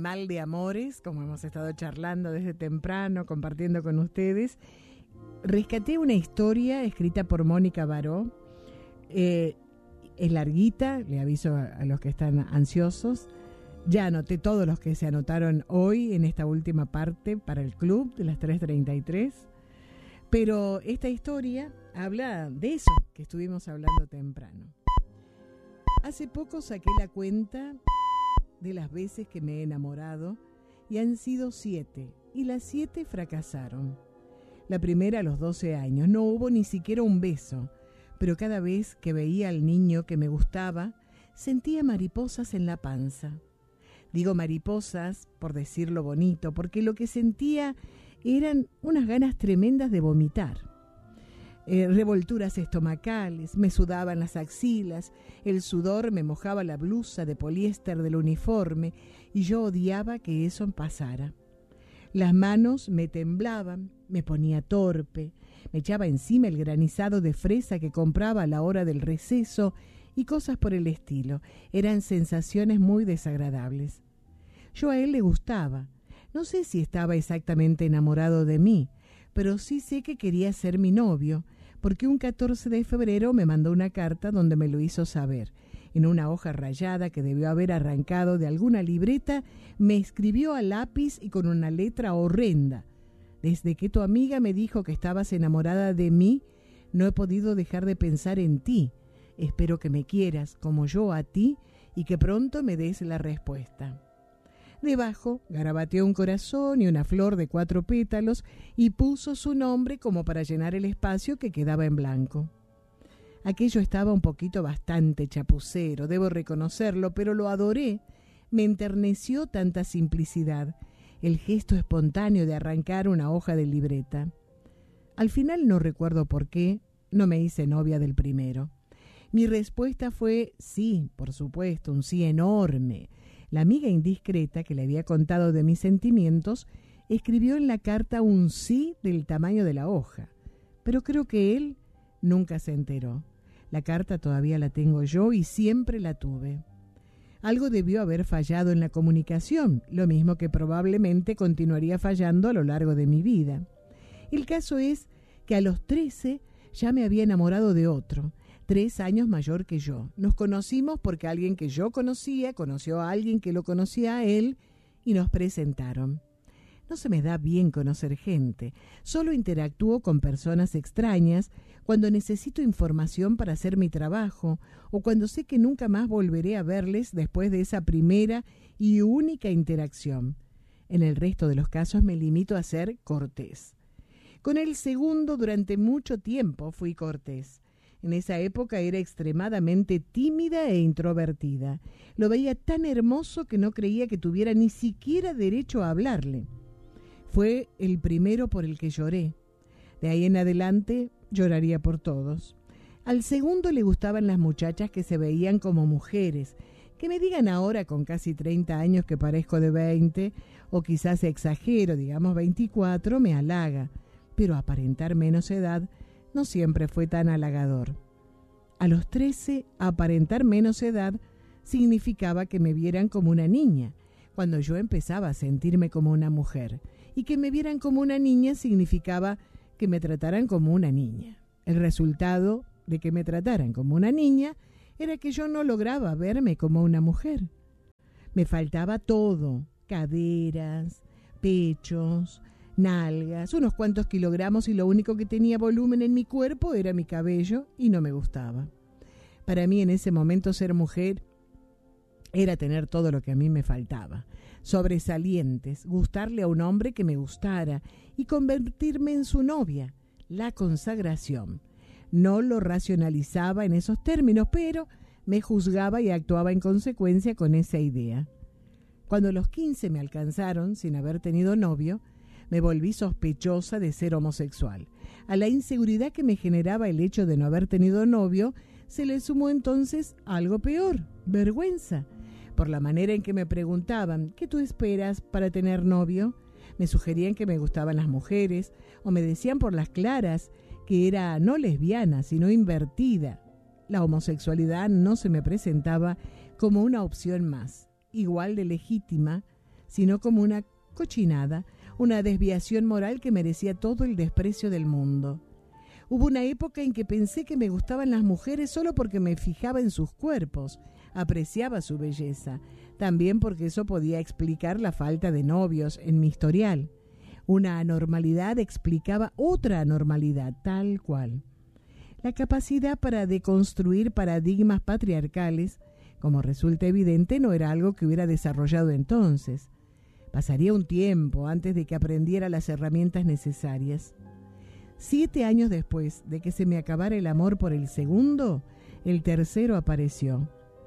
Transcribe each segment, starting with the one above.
Mal de Amores, como hemos estado charlando desde temprano, compartiendo con ustedes. Rescaté una historia escrita por Mónica Baró. Es larguita, le aviso a los que están ansiosos. Ya anoté todos los que se anotaron hoy en esta última parte para el club de las 3:33. Pero esta historia habla de eso que estuvimos hablando temprano. Hace poco saqué la cuenta de las veces que me he enamorado y han sido 7, y las 7 fracasaron. La primera a los 12 años, no hubo ni siquiera un beso, pero cada vez que veía al niño que me gustaba, sentía mariposas en la panza. Digo mariposas por decirlo bonito, porque lo que sentía eran unas ganas tremendas de vomitar. Revolturas estomacales, me sudaban las axilas, el sudor me mojaba la blusa de poliéster del uniforme y yo odiaba que eso pasara. Las manos me temblaban, me ponía torpe, me echaba encima el granizado de fresa que compraba a la hora del receso y cosas por el estilo. Eran sensaciones muy desagradables. Yo a él le gustaba. No sé si estaba exactamente enamorado de mí, pero sí sé que quería ser mi novio, porque un 14 de febrero me mandó una carta donde me lo hizo saber. En una hoja rayada que debió haber arrancado de alguna libreta, me escribió a lápiz y con una letra horrenda: desde que tu amiga me dijo que estabas enamorada de mí, no he podido dejar de pensar en ti. Espero que me quieras como yo a ti y que pronto me des la respuesta. Debajo garabateó un corazón y una flor de 4 pétalos y puso su nombre como para llenar el espacio que quedaba en blanco. Aquello estaba un poquito bastante chapucero, debo reconocerlo, pero lo adoré. Me enterneció tanta simplicidad, el gesto espontáneo de arrancar una hoja de libreta. Al final no recuerdo por qué, no me hice novia del primero. Mi respuesta fue sí, por supuesto, un sí enorme. La amiga indiscreta que le había contado de mis sentimientos escribió en la carta un sí del tamaño de la hoja, pero creo que él nunca se enteró. La carta todavía la tengo yo y siempre la tuve. Algo debió haber fallado en la comunicación, lo mismo que probablemente continuaría fallando a lo largo de mi vida. El caso es que a los 13 ya me había enamorado de otro, 3 años mayor que yo. Nos conocimos porque alguien que yo conocía conoció a alguien que lo conocía a él y nos presentaron. No se me da bien conocer gente, solo interactúo con personas extrañas cuando necesito información para hacer mi trabajo o cuando sé que nunca más volveré a verles después de esa primera y única interacción. En el resto de los casos me limito a ser cortés. Con el segundo durante mucho tiempo fui cortés. En esa época era extremadamente tímida e introvertida. Lo veía tan hermoso que no creía que tuviera ni siquiera derecho a hablarle. Fue el primero por el que lloré. De ahí en adelante lloraría por todos. Al segundo le gustaban las muchachas que se veían como mujeres. Que me digan ahora con casi 30 años que parezco de 20, o quizás exagero, digamos 24, me halaga. Pero aparentar menos edad no siempre fue tan halagador. A los 13, aparentar menos edad significaba que me vieran como una niña, cuando yo empezaba a sentirme como una mujer, y que me vieran como una niña significaba que me trataran como una niña. El resultado de que me trataran como una niña era que yo no lograba verme como una mujer. Me faltaba todo: caderas, pechos, nalgas, unos cuantos kilogramos, y lo único que tenía volumen en mi cuerpo era mi cabello y no me gustaba. Para mí en ese momento ser mujer era tener todo lo que a mí me faltaba: sobresalientes, gustarle a un hombre que me gustara y convertirme en su novia, la consagración. No lo racionalizaba en esos términos, pero me juzgaba y actuaba en consecuencia con esa idea. Cuando los 15 me alcanzaron sin haber tenido novio, me volví sospechosa de ser homosexual. A la inseguridad que me generaba el hecho de no haber tenido novio, se le sumó entonces algo peor: vergüenza. Por la manera en que me preguntaban: ¿qué tú esperas para tener novio? Me sugerían que me gustaban las mujeres, o me decían por las claras que era no lesbiana, sino invertida. La homosexualidad no se me presentaba como una opción más, igual de legítima, sino como una cochinada, una desviación moral que merecía todo el desprecio del mundo. Hubo una época en que pensé que me gustaban las mujeres solo porque me fijaba en sus cuerpos, apreciaba su belleza, también porque eso podía explicar la falta de novios en mi historial. Una anormalidad explicaba otra anormalidad, tal cual. La capacidad para deconstruir paradigmas patriarcales, como resulta evidente, no era algo que hubiera desarrollado entonces. Pasaría un tiempo antes de que aprendiera las herramientas necesarias. 7 años después de que se me acabara el amor por el segundo, el tercero apareció.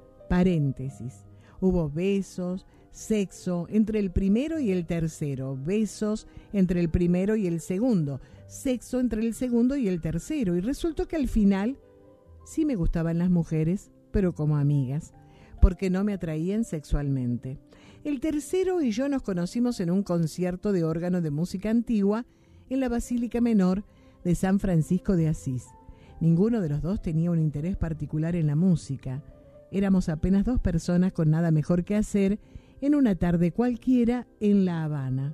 Paréntesis. Hubo besos, sexo entre el primero y el tercero, besos entre el primero y el segundo, sexo entre el segundo y el tercero, y resultó que al final sí me gustaban las mujeres, pero como amigas, porque no me atraían sexualmente. El tercero y yo nos conocimos en un concierto de órgano de música antigua en la Basílica Menor de San Francisco de Asís. Ninguno de los dos tenía un interés particular en la música. Éramos apenas 2 personas con nada mejor que hacer en una tarde cualquiera en La Habana.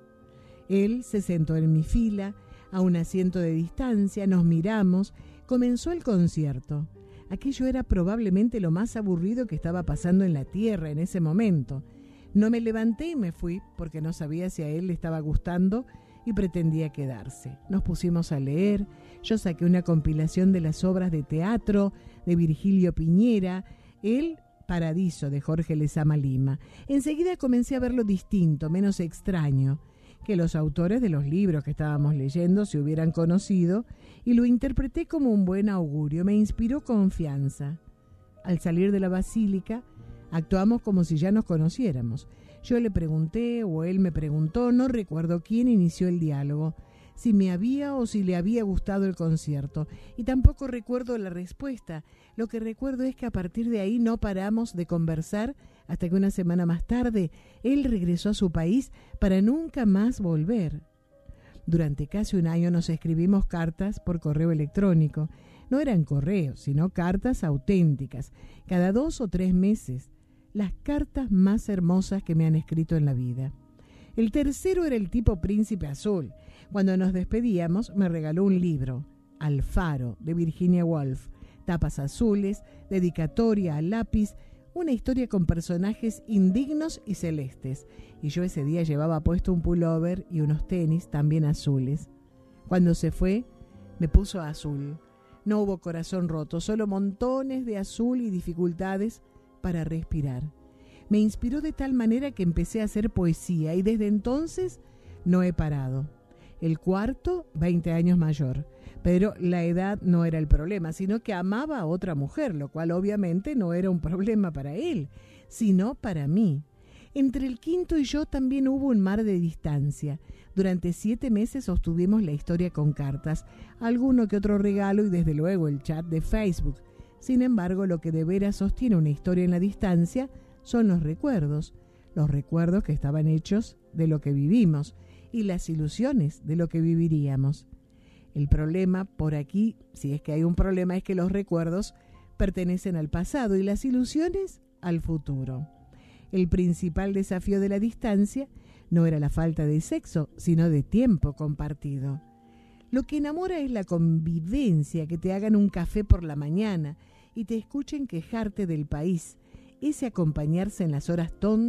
Él se sentó en mi fila, a un asiento de distancia, nos miramos, comenzó el concierto. Aquello era probablemente lo más aburrido que estaba pasando en la tierra en ese momento. No me levanté y me fui porque no sabía si a él le estaba gustando y pretendía quedarse. Nos pusimos a leer, yo saqué una compilación de las obras de teatro de Virgilio Piñera, El Paradiso de Jorge Lezama Lima. Enseguida comencé a verlo distinto, menos extraño, que los autores de los libros que estábamos leyendo se hubieran conocido, y lo interpreté como un buen augurio. Me inspiró confianza. Al salir de la basílica, actuamos como si ya nos conociéramos. Yo le pregunté o él me preguntó, no recuerdo quién inició el diálogo, si me había o si le había gustado el concierto, y tampoco recuerdo la respuesta. Lo que recuerdo es que a partir de ahí no paramos de conversar hasta que una semana más tarde él regresó a su país para nunca más volver. Durante casi un año nos escribimos cartas por correo electrónico. No eran correos, sino cartas auténticas, cada 2 o 3 meses. Las cartas más hermosas que me han escrito en la vida. El tercero era el tipo príncipe azul. Cuando nos despedíamos me regaló un libro, Alfaro, de Virginia Woolf, tapas azules, dedicatoria al lápiz, una historia con personajes indignos y celestes, y yo ese día llevaba puesto un pullover y unos tenis también azules. Cuando se fue, me puso azul. No hubo corazón roto, solo montones de azul y dificultades para respirar. Me inspiró de tal manera que empecé a hacer poesía y desde entonces no he parado. El cuarto, 20 años mayor, pero la edad no era el problema, sino que amaba a otra mujer, lo cual obviamente no era un problema para él, sino para mí. Entre el quinto y yo también hubo un mar de distancia. Durante 7 meses sostuvimos la historia con cartas, alguno que otro regalo y desde luego el chat de Facebook. Sin embargo, lo que de veras sostiene una historia en la distancia son los recuerdos que estaban hechos de lo que vivimos y las ilusiones de lo que viviríamos. El problema por aquí, si es que hay un problema, es que los recuerdos pertenecen al pasado y las ilusiones al futuro. El principal desafío de la distancia no era la falta de sexo, sino de tiempo compartido. Lo que enamora es la convivencia, que te hagan un café por la mañana y te escuchen quejarte del país, ese acompañarse en las horas tontas